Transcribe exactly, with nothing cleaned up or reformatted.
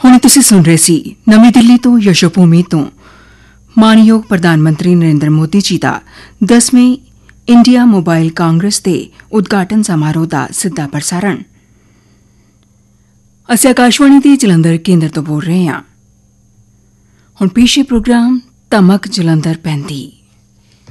ਹੁਣ ਤੁਸੀਂ ਸੁਣ ਰਹੇ ਸੀ ਨਵੀਂ ਦਿੱਲੀ ਤੋਂ ਯਸ਼ੋਭੂਮੀ ਤੋਂ ਮਾਨਯੋਗ ਪ੍ਰਧਾਨ ਮੰਤਰੀ ਨਰਿੰਦਰ ਮੋਦੀ ਜੀ ਦਾ ਦਸਵੇਂ ਇੰਡੀਆ ਮੋਬਾਈਲ ਕਾਂਗਰਸ ਦੇ ਉਦਘਾਟਨ ਸਮਾਰੋਹ ਦਾ ਸਿੱਧਾ ਪ੍ਰਸਾਰਣ। ਅਸੀਂ ਆਕਾਸ਼ਵਾਣੀ ਦੇ ਜਲੰਧਰ ਕੇਂਦਰ ਤੋਂ ਬੋਲ ਰਹੇ ਹਾਂ। ਹੁਣ ਪੇਸ਼ੇ ਪ੍ਰੋਗਰਾਮ ਧਮਕ ਜਲੰਧਰ ਪੈਂਦੀ।